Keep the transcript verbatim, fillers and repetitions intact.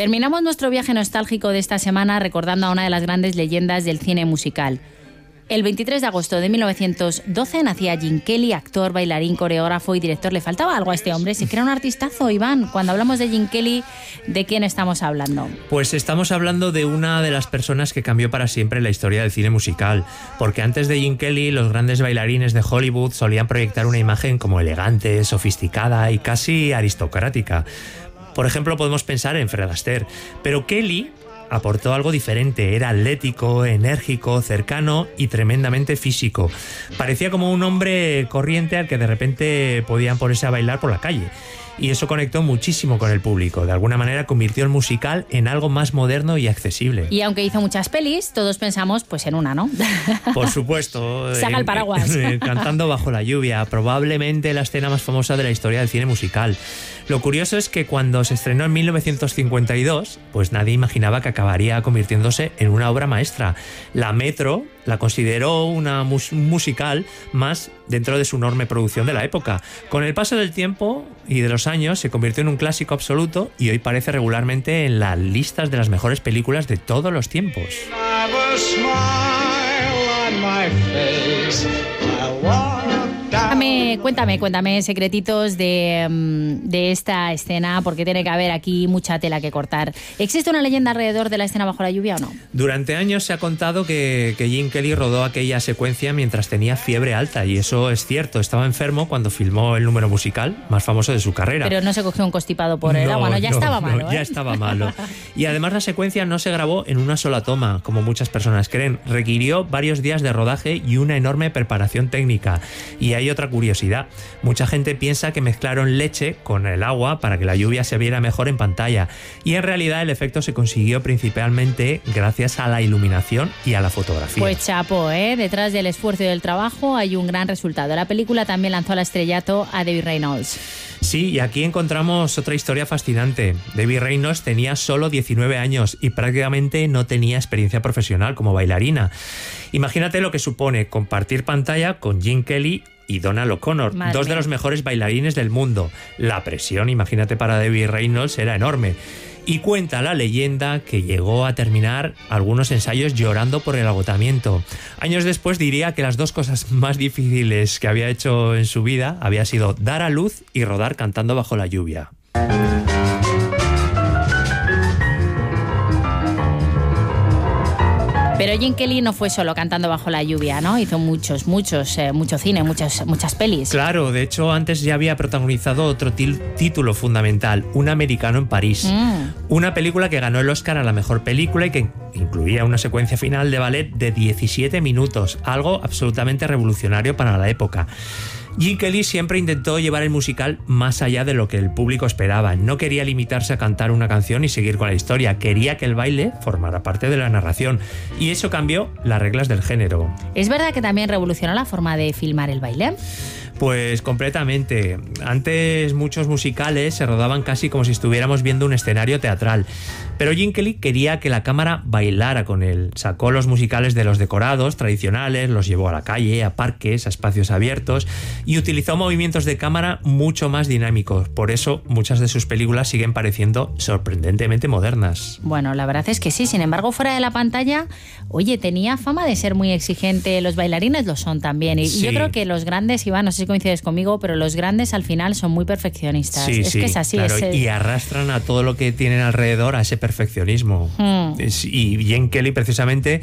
Terminamos nuestro viaje nostálgico de esta semana recordando a una de las grandes leyendas del cine musical. El veintitrés de agosto de mil novecientos doce nacía Gene Kelly, actor, bailarín, coreógrafo y director. ¿Le faltaba algo a este hombre? Sí que era un artistazo, Iván. Cuando hablamos de Gene Kelly, ¿de quién estamos hablando? Pues estamos hablando de una de las personas que cambió para siempre la historia del cine musical. Porque antes de Gene Kelly, los grandes bailarines de Hollywood solían proyectar una imagen como elegante, sofisticada y casi aristocrática. Por ejemplo, podemos pensar en Fred Astaire. Pero Kelly aportó algo diferente. Era atlético, enérgico, cercano y tremendamente físico. Parecía como un hombre corriente al que de repente podían ponerse a bailar por la calle. Y eso conectó muchísimo con el público. De alguna manera convirtió el musical en algo más moderno y accesible. Y aunque hizo muchas pelis, todos pensamos pues en una, ¿no? Por supuesto. Saca el paraguas. Cantando bajo la lluvia, probablemente la escena más famosa de la historia del cine musical. Lo curioso es que cuando se estrenó en mil novecientos cincuenta y dos, pues nadie imaginaba que acabaría convirtiéndose en una obra maestra. La Metro la consideró una mus- musical más dentro de su enorme producción de la época. Con el paso del tiempo y de los años se convirtió en un clásico absoluto y hoy aparece regularmente en las listas de las mejores películas de todos los tiempos. Cuéntame, cuéntame, cuéntame secretitos de, de esta escena, porque tiene que haber aquí mucha tela que cortar. ¿Existe una leyenda alrededor de la escena bajo la lluvia o no? Durante años se ha contado que, que Gene Kelly rodó aquella secuencia mientras tenía fiebre alta, y eso es cierto. Estaba enfermo cuando filmó el número musical más famoso de su carrera. Pero no se cogió un constipado por el no, agua, ¿no? Ya no, estaba malo, no, ¿eh? Ya estaba malo. Y además la secuencia no se grabó en una sola toma, como muchas personas creen. Requirió varios días de rodaje y una enorme preparación técnica. Y hay otra curiosidad. Mucha gente piensa que mezclaron leche con el agua para que la lluvia se viera mejor en pantalla. Y en realidad el efecto se consiguió principalmente gracias a la iluminación y a la fotografía. Pues chapo, ¿eh? Detrás del esfuerzo y del trabajo hay un gran resultado. La película también lanzó al estrellato a Debbie Reynolds. Sí, y aquí encontramos otra historia fascinante. Debbie Reynolds tenía solo diecinueve años y prácticamente no tenía experiencia profesional como bailarina. Imagínate lo que supone compartir pantalla con Gene Kelly y Donald O'Connor, Madre dos mía. de los mejores bailarines del mundo. La presión, imagínate, para Debbie Reynolds era enorme. Y cuenta la leyenda que llegó a terminar algunos ensayos llorando por el agotamiento. Años después diría que las dos cosas más difíciles que había hecho en su vida había sido dar a luz y rodar cantando bajo la lluvia. Pero Gene Kelly no fue solo cantando bajo la lluvia, ¿no? Hizo muchos, muchos, eh, mucho cine, muchas, muchas pelis. Claro, de hecho antes ya había protagonizado otro til- título fundamental, Un americano en París. Mm. Una película que ganó el Oscar a la mejor película y que incluía una secuencia final de ballet de diecisiete minutos, algo absolutamente revolucionario para la época. Gene Kelly siempre intentó llevar el musical más allá de lo que el público esperaba. No quería limitarse a cantar una canción y seguir con la historia. Quería que el baile formara parte de la narración. Y eso cambió las reglas del género. ¿Es verdad que también revolucionó la forma de filmar el baile? Pues completamente. Antes muchos musicales se rodaban casi como si estuviéramos viendo un escenario teatral. Pero Gene Kelly quería que la cámara bailara con él. Sacó los musicales de los decorados tradicionales, los llevó a la calle, a parques, a espacios abiertos y utilizó movimientos de cámara mucho más dinámicos. Por eso muchas de sus películas siguen pareciendo sorprendentemente modernas. Bueno, la verdad es que sí. Sin embargo, fuera de la pantalla, oye, tenía fama de ser muy exigente. Los bailarines lo son también. Y Sí. yo creo que los grandes, Iván, no sé si coincides conmigo, pero los grandes al final son muy perfeccionistas. Sí, es sí, que es así. claro, es el... y arrastran a todo lo que tienen alrededor a ese perfeccionismo. Hmm. Es- y Gene Kelly precisamente